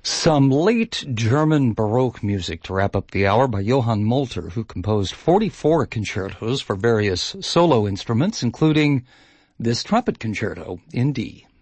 Some late German Baroque music to wrap up the hour by Johann Molter, who composed 44 concertos for various solo instruments, including this trumpet concerto in D.